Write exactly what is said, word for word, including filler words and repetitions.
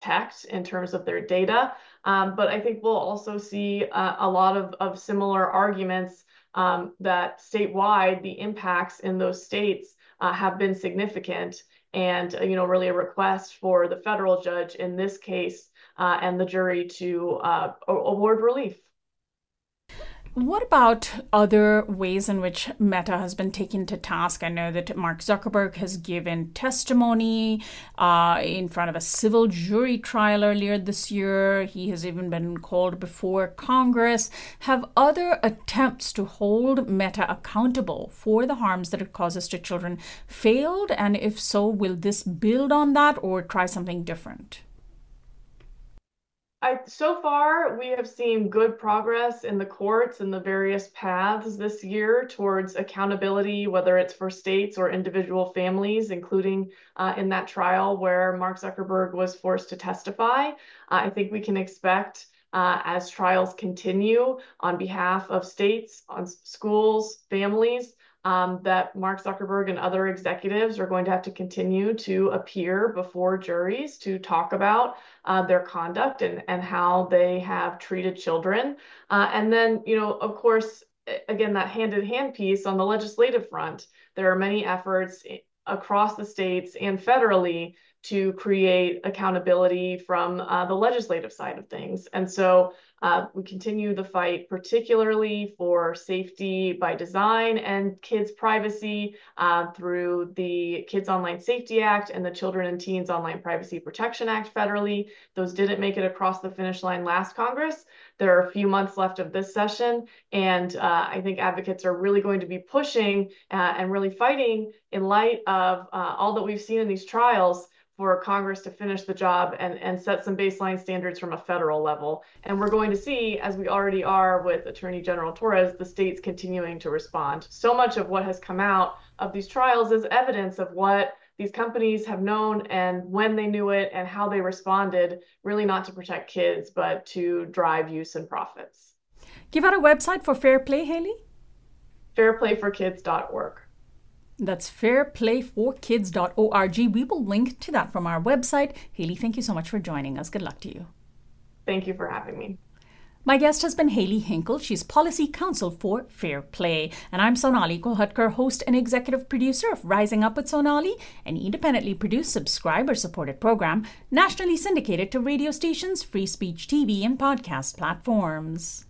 protect in terms of their data. Um, but I think we'll also see uh, a lot of, of similar arguments um, that statewide, the impacts in those states uh, have been significant, and uh, you know, really a request for the federal judge in this case uh, and the jury to uh, award relief. What about other ways in which Meta has been taken to task? I know that Mark Zuckerberg has given testimony uh, in front of a civil jury trial earlier this year. He has even been called before Congress. Have other attempts to hold Meta accountable for the harms that it causes to children failed? And if so, will this build on that or try something different? I, so far, we have seen good progress in the courts and the various paths this year towards accountability, whether it's for states or individual families, including uh, in that trial where Mark Zuckerberg was forced to testify. Uh, I think we can expect uh, as trials continue on behalf of states, on schools, families, Um, that Mark Zuckerberg and other executives are going to have to continue to appear before juries to talk about uh, their conduct and, and how they have treated children. Uh, and then, you know, of course, again, that hand-in-hand piece on the legislative front, there are many efforts across the states and federally to create accountability from uh, the legislative side of things. And so uh, we continue the fight, particularly for safety by design and kids' privacy uh, through the Kids Online Safety Act and the Children and Teens Online Privacy Protection Act federally. Those didn't make it across the finish line last Congress. There are a few months left of this session, and uh, I think advocates are really going to be pushing uh, and really fighting in light of uh, all that we've seen in these trials for Congress to finish the job and, and set some baseline standards from a federal level. And we're going to see, as we already are with Attorney General Torres, the states continuing to respond. So much of what has come out of these trials is evidence of what these companies have known and when they knew it and how they responded, really not to protect kids, but to drive use and profits. Give out a website for Fair Play, Haley? fair play for kids dot org. That's fair play for kids dot org. We will link to that from our website. Haley, thank you so much for joining us. Good luck to you. Thank you for having me. My guest has been Haley Hinkle. She's Policy Counsel for Fair Play. And I'm Sonali Kolhatkar, host and executive producer of Rising Up with Sonali, an independently produced subscriber-supported program nationally syndicated to radio stations, free speech T V, and podcast platforms.